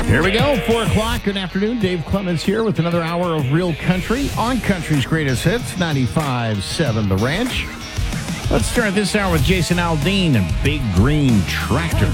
Here we go, 4 o'clock. Good afternoon. Dave Clemens here with another hour of Real Country on Country's Greatest Hits, 95.7 The Ranch. Let's start this hour with Jason Aldean and Big Green Tractor.